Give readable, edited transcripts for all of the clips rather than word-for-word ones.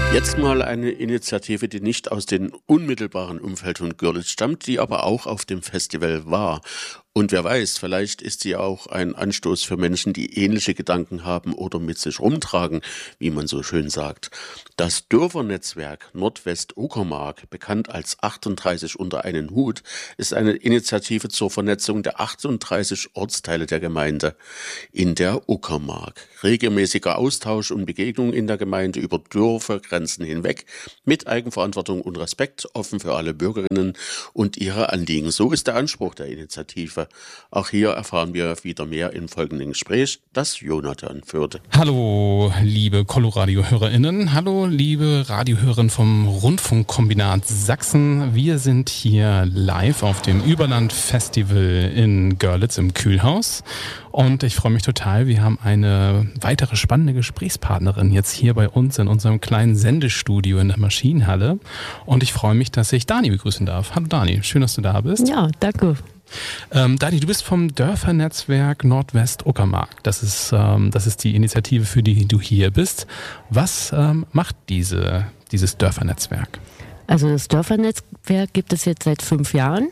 Jetzt mal eine Initiative, die nicht aus dem unmittelbaren Umfeld von Görlitz stammt, die aber auch auf dem Festival war. Und wer weiß, vielleicht ist sie auch ein Anstoß für Menschen, die ähnliche Gedanken haben oder mit sich rumtragen, wie man so schön sagt. Das Dörfernetzwerk Nordwest-Uckermark, bekannt als 38 unter einen Hut, ist eine Initiative zur Vernetzung der 38 Ortsteile der Gemeinde in der Uckermark. Regelmäßiger Austausch und Begegnung in der Gemeinde über Dörfergrenzen hinweg, mit Eigenverantwortung und Respekt, offen für alle Bürgerinnen und ihre Anliegen. So ist der Anspruch der Initiative. Auch hier erfahren wir wieder mehr im folgenden Gespräch, das Jonathan führte. Hallo, liebe Coloradio-HörerInnen. Hallo, liebe Radiohörerinnen vom Rundfunkkombinat Sachsen. Wir sind hier live auf dem Überland-Festival in Görlitz im Kühlhaus. Und ich freue mich total, wir haben eine weitere spannende Gesprächspartnerin jetzt hier bei uns in unserem kleinen Sendestudio in der Maschinenhalle. Und ich freue mich, dass ich Dani begrüßen darf. Hallo Dani, schön, dass du da bist. Ja, danke. Dani, du bist vom Dörfernetzwerk Nordwest-Uckermark. Das ist die Initiative, für die du hier bist. Was macht dieses Dörfernetzwerk? Also das Dörfernetzwerk gibt es jetzt seit 5 Jahren.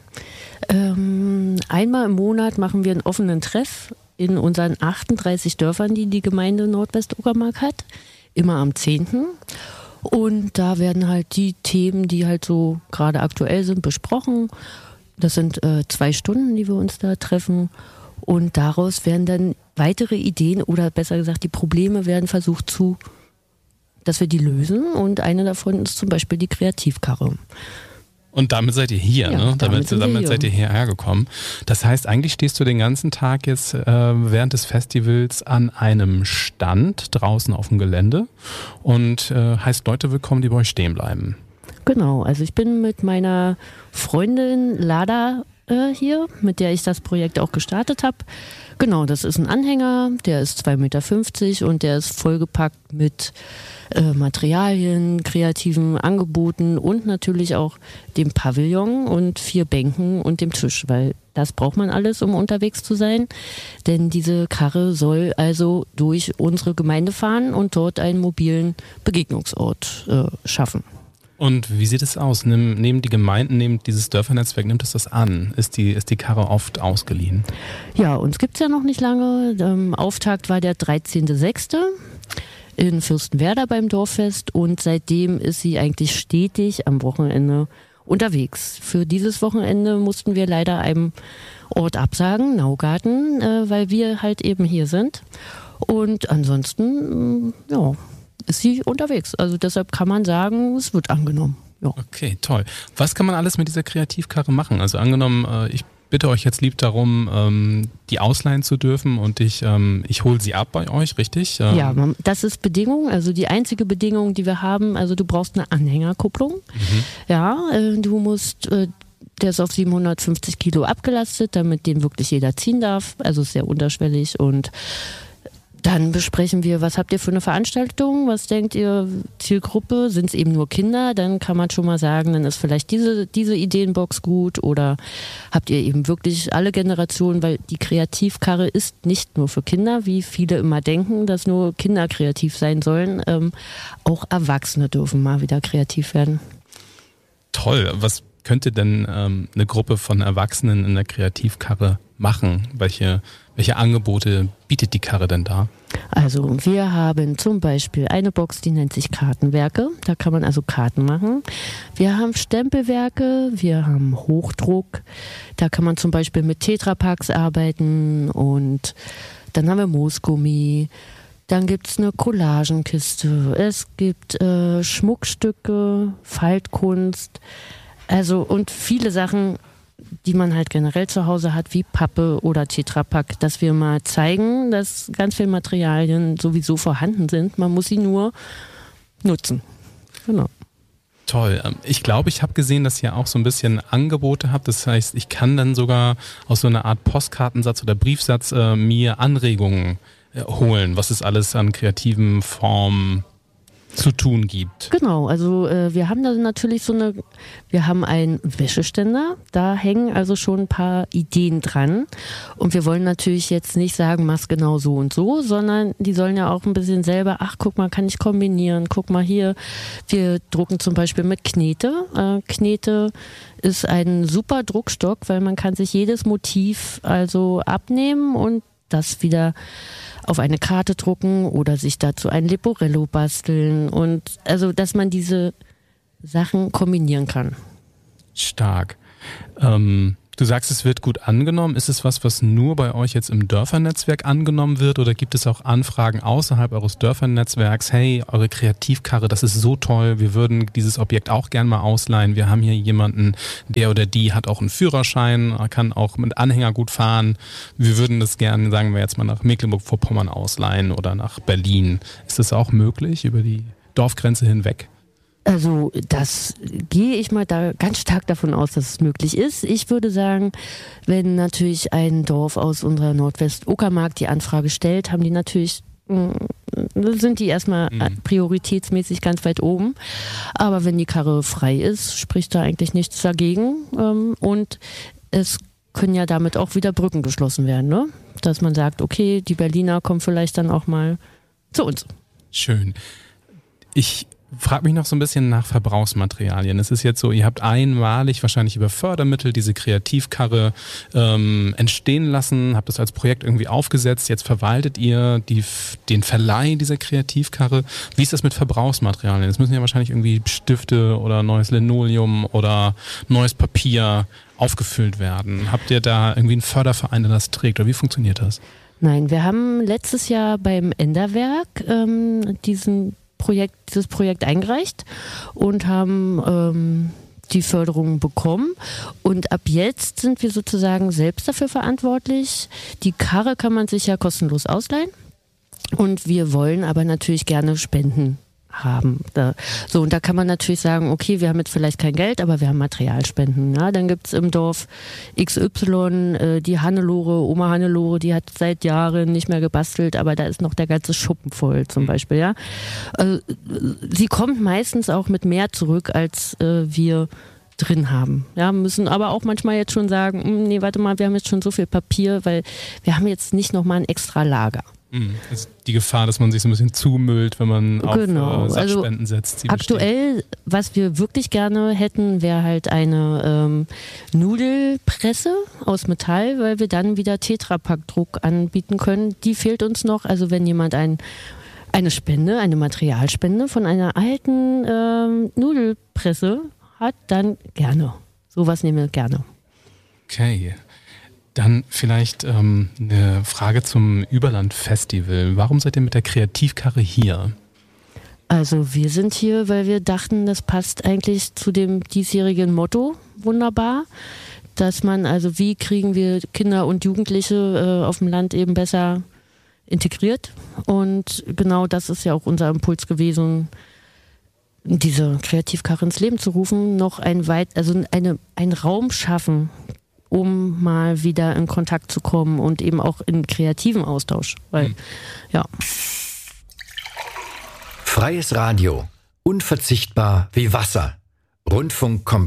Einmal im Monat machen wir einen offenen Treff in unseren 38 Dörfern, die die Gemeinde Nordwest-Uckermark hat. Immer am 10. Und da werden halt die Themen, die halt so gerade aktuell sind, besprochen. Das sind 2 Stunden, die wir uns da treffen, und daraus werden dann weitere Ideen oder besser gesagt die Probleme werden versucht dass wir die lösen, und eine davon ist zum Beispiel die Kreativkarre. Und damit seid ihr hier, ja, ne? Damit seid ihr hierher gekommen. Das heißt, eigentlich stehst du den ganzen Tag jetzt während des Festivals an einem Stand draußen auf dem Gelände und heißt Leute willkommen, die bei euch stehen bleiben. Genau, also ich bin mit meiner Freundin Lada hier, mit der ich das Projekt auch gestartet habe. Genau, das ist ein Anhänger, der ist 2,50 Meter und der ist vollgepackt mit Materialien, kreativen Angeboten und natürlich auch dem Pavillon und 4 Bänken und dem Tisch, weil das braucht man alles, um unterwegs zu sein. Denn diese Karre soll also durch unsere Gemeinde fahren und dort einen mobilen Begegnungsort schaffen. Und wie sieht es aus? Nehmen die Gemeinden, dieses Dörfernetzwerk, nimmt es das an? Ist die Karre oft ausgeliehen? Ja, uns gibt es ja noch nicht lange. Auftakt war der 13.06. in Fürstenwerder beim Dorffest, und seitdem ist sie eigentlich stetig am Wochenende unterwegs. Für dieses Wochenende mussten wir leider einem Ort absagen, Naugarten, weil wir halt eben hier sind. Und ansonsten, ist sie unterwegs. Also deshalb kann man sagen, es wird angenommen. Ja. Okay, toll. Was kann man alles mit dieser Kreativkarre machen? Also angenommen, ich bitte euch jetzt lieb darum, die ausleihen zu dürfen, und ich hole sie ab bei euch, richtig? Ja, das ist Bedingung. Also die einzige Bedingung, die wir haben, also du brauchst eine Anhängerkupplung. Ja, du musst... Der ist auf 750 Kilo abgelastet, damit den wirklich jeder ziehen darf. Also sehr unterschwellig. Und dann besprechen wir, was habt ihr für eine Veranstaltung? Was denkt ihr, Zielgruppe? Sind es eben nur Kinder? Dann kann man schon mal sagen, dann ist vielleicht diese Ideenbox gut. Oder habt ihr eben wirklich alle Generationen? Weil die Kreativkarre ist nicht nur für Kinder, wie viele immer denken, dass nur Kinder kreativ sein sollen. Auch Erwachsene dürfen mal wieder kreativ werden. Toll. Was könnte denn eine Gruppe von Erwachsenen in der Kreativkarre machen? Welche Angebote bietet die Karre denn da? Also wir haben zum Beispiel eine Box, die nennt sich Kartenwerke. Da kann man also Karten machen. Wir haben Stempelwerke, wir haben Hochdruck. Da kann man zum Beispiel mit Tetrapaks arbeiten, und dann haben wir Moosgummi. Dann gibt es eine Collagenkiste. Es gibt Schmuckstücke, Faltkunst. Also und viele Sachen, die man halt generell zu Hause hat, wie Pappe oder Tetrapack, dass wir mal zeigen, dass ganz viele Materialien sowieso vorhanden sind. Man muss sie nur nutzen. Genau. Toll. Ich glaube, ich habe gesehen, dass ihr auch so ein bisschen Angebote habt. Das heißt, ich kann dann sogar aus so einer Art Postkartensatz oder Briefsatz mir Anregungen holen, was es alles an kreativen Formen zu tun gibt. Genau, also wir haben da natürlich wir haben einen Wäscheständer, da hängen also schon ein paar Ideen dran und wir wollen natürlich jetzt nicht sagen, mach's genau so und so, sondern die sollen ja auch ein bisschen selber, ach guck mal, kann ich kombinieren, guck mal hier, wir drucken zum Beispiel mit Knete. Knete ist ein super Druckstock, weil man kann sich jedes Motiv also abnehmen und das wieder auf eine Karte drucken oder sich dazu ein Leporello basteln und also, dass man diese Sachen kombinieren kann. Stark. Du sagst, es wird gut angenommen. Ist es was nur bei euch jetzt im Dörfernetzwerk angenommen wird oder gibt es auch Anfragen außerhalb eures Dörfernetzwerks? Hey, eure Kreativkarre, das ist so toll. Wir würden dieses Objekt auch gern mal ausleihen. Wir haben hier jemanden, der oder die hat auch einen Führerschein, kann auch mit Anhänger gut fahren. Wir würden das gerne, sagen wir jetzt mal, nach Mecklenburg-Vorpommern ausleihen oder nach Berlin. Ist das auch möglich über die Dorfgrenze hinweg? Also das gehe ich mal da ganz stark davon aus, dass es möglich ist. Ich würde sagen, wenn natürlich ein Dorf aus unserer Nordwest-Uckermark die Anfrage stellt, haben die natürlich, sind die erstmal prioritätsmäßig ganz weit oben. Aber wenn die Karre frei ist, spricht da eigentlich nichts dagegen. Und es können ja damit auch wieder Brücken geschlossen werden, ne? Dass man sagt, okay, die Berliner kommen vielleicht dann auch mal zu uns. Schön. Ich frage mich noch so ein bisschen nach Verbrauchsmaterialien. Es ist jetzt so, ihr habt einmalig wahrscheinlich über Fördermittel diese Kreativkarre entstehen lassen, habt das als Projekt irgendwie aufgesetzt, jetzt verwaltet ihr den Verleih dieser Kreativkarre. Wie ist das mit Verbrauchsmaterialien? Es müssen ja wahrscheinlich irgendwie Stifte oder neues Linoleum oder neues Papier aufgefüllt werden. Habt ihr da irgendwie einen Förderverein, der das trägt oder wie funktioniert das? Nein, wir haben letztes Jahr beim Enderwerk dieses Projekt eingereicht und haben die Förderung bekommen und ab jetzt sind wir sozusagen selbst dafür verantwortlich. Die Karre kann man sich ja kostenlos ausleihen und wir wollen aber natürlich gerne Spenden haben. Und da kann man natürlich sagen, okay, wir haben jetzt vielleicht kein Geld, aber wir haben Materialspenden. Ja? Dann gibt es im Dorf XY die Hannelore, Oma Hannelore, die hat seit Jahren nicht mehr gebastelt, aber da ist noch der ganze Schuppen voll zum Beispiel. Ja? Also, sie kommt meistens auch mit mehr zurück, als wir drin haben. Ja, müssen aber auch manchmal jetzt schon sagen, nee, warte mal, wir haben jetzt schon so viel Papier, weil wir haben jetzt nicht nochmal ein extra Lager. Also die Gefahr, dass man sich so ein bisschen zumüllt, wenn man auf Sachspenden setzt. Aktuell, was wir wirklich gerne hätten, wäre halt eine Nudelpresse aus Metall, weil wir dann wieder Tetrapack-Druck anbieten können. Die fehlt uns noch. Also wenn jemand eine Materialspende von einer alten Nudelpresse hat, dann gerne. Sowas nehmen wir gerne. Okay. Dann vielleicht eine Frage zum Überland-Festival. Warum seid ihr mit der Kreativkarre hier? Also wir sind hier, weil wir dachten, das passt eigentlich zu dem diesjährigen Motto wunderbar, dass man, also wie kriegen wir Kinder und Jugendliche auf dem Land eben besser integriert. Und genau das ist ja auch unser Impuls gewesen, diese Kreativkarre ins Leben zu rufen, noch einen Raum schaffen, um mal wieder in Kontakt zu kommen und eben auch in kreativen Austausch. Weil, ja. Freies Radio. Unverzichtbar wie Wasser. Rundfunk